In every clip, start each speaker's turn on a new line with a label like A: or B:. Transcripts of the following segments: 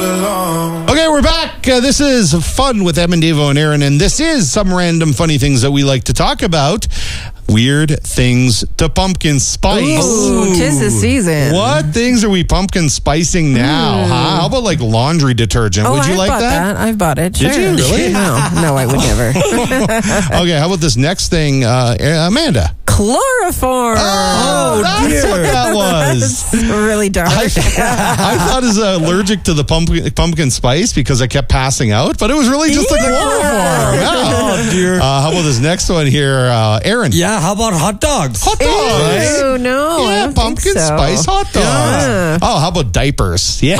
A: along.
B: Okay, we're back. This is Fun with Em and Devo and Aaron, and this is some random funny things that we like to talk about. Weird things to pumpkin spice.
C: Ooh, 'tis the season.
B: What things are we pumpkin spicing now? Huh? How about like laundry detergent? Would you
C: I've
B: like
C: bought
B: that?
C: I've bought it.
B: Did
C: Sure.
B: you really?
C: No, I would never.
B: Okay, how about this next thing, Amanda?
C: Chloroform.
B: Oh, that's what that was.
C: It's really dark.
B: I thought I was allergic to the pumpkin spice because I kept passing out, but it was really just the chloroform. Yeah.
D: Oh, dear.
B: How about this next one here, Aaron?
D: Yeah, how about hot dogs?
B: Hot dogs.
C: Ew, no. I
B: Yeah,
C: don't
B: pumpkin
C: think so.
B: spice hot dogs.
C: Yeah.
B: Oh, how about diapers? Yeah,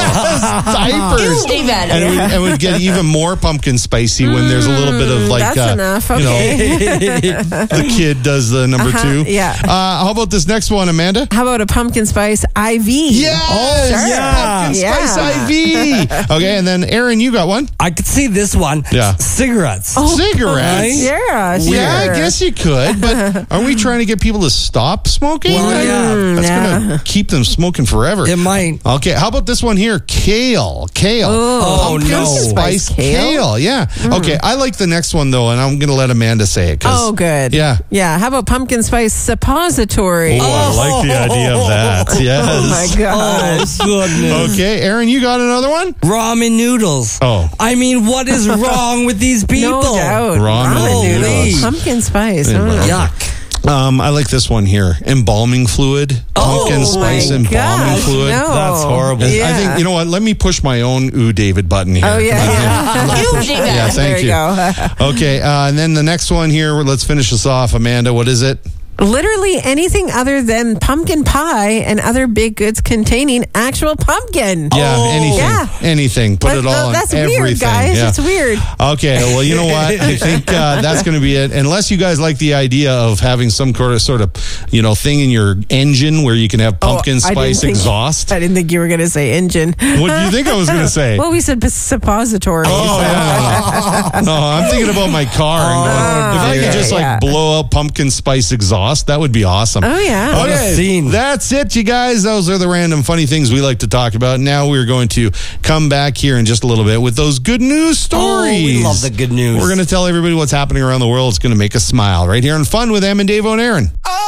B: diapers. And we'd get even more pumpkin spicy when there's a little bit of like,
C: That's enough. Okay.
B: the kid does the number two.
C: Yeah.
B: How about this next one, Amanda?
C: How about a pumpkin spice IV?
B: Yeah. Oh,
C: Sure.
B: yeah. Pumpkin spice IV. Okay, and then Aaron, you got one.
D: I could see this one.
B: Yeah.
D: Cigarettes.
B: Cigarettes.
C: Yeah, sure.
B: Yeah, I guess you could, but are we trying to get people to stop smoking?
D: Well, yeah.
B: That's going to keep them smoking forever.
D: It might.
B: Okay, how about this one here? Kale.
D: Oh,
B: Pumpkin
D: no.
B: Spice kale. Yeah. Okay, I like the next one, though, and I'm going to let Amanda say it.
C: Oh, good.
B: Yeah.
C: Yeah. How about pumpkin spice suppository?
B: Oh, I like the idea of that. Yes.
C: Oh, my gosh.
D: Oh, goodness.
B: Okay, Aaron, you got another one?
D: Ramen noodles.
B: Oh.
D: I mean, what is wrong with these people?
C: No doubt.
B: Ramen
D: noodles.
C: Pumpkin spice. I don't know.
D: Yuck.
B: I like this one here. Embalming fluid. Pumpkin spice
C: my
B: embalming
C: gosh,
B: fluid.
C: no.
D: That's horrible.
C: Yeah.
B: I think, you know what? Let me push my own Ooh David button here.
C: Oh, yeah.
B: Yeah, thank
C: there you go.
B: Okay, and then the next one here, let's finish this off. Amanda, what is it?
C: Literally anything other than pumpkin pie and other baked goods containing actual pumpkin.
B: Yeah, anything.
C: Yeah.
B: Put
C: But,
B: it all on
C: that's
B: everything.
C: weird, guys.
B: Yeah.
C: It's weird.
B: Okay, well, you know what? I think that's going to be it. Unless you guys like the idea of having some sort of thing in your engine where you can have pumpkin spice exhaust.
C: I didn't think you were going to say engine.
B: What do you think I was going to say?
C: Well, we said suppository.
B: Oh, yeah. No, I'm thinking about my car and going, if I could just blow out pumpkin spice exhaust, that would be awesome.
C: Oh, yeah.
D: What a
B: Okay,
D: scene.
B: that's it, you guys. Those are the random funny things we like to talk about. Now we're going to come back here in just a little bit with those good news stories.
D: Oh, we love the good news.
B: We're going to tell everybody what's happening around the world. It's going to make us smile right here on Fun with Em and Devo and Aaron.